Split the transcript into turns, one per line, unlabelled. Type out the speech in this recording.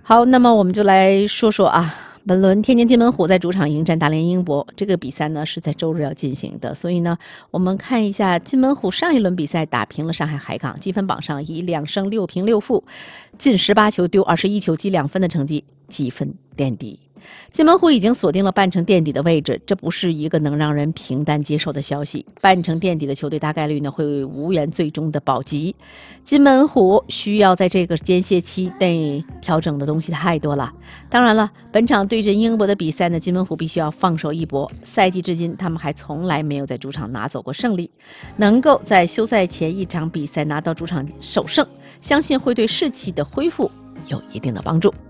好，那么我们就来说说本轮天津津门虎在主场迎战大连英博，这个比赛呢是在周日要进行的，所以呢，我们看一下津门虎上一轮比赛打平了上海海港，积分榜上以2胜6平6负，进18球丢21球积2分的成绩，积分垫底。津门虎已经锁定了半程垫底的位置，这不是一个能让人平淡接受的消息。半程垫底的球队大概率呢会无缘最终的保级。津门虎需要在这个间歇期内调整的东西太多了。当然了，本场对阵英博的比赛呢，津门虎必须要放手一搏。赛季至今，他们还从来没有在主场拿走过胜利，能够在休赛前一场比赛拿到主场首胜，相信会对士气的恢复有一定的帮助。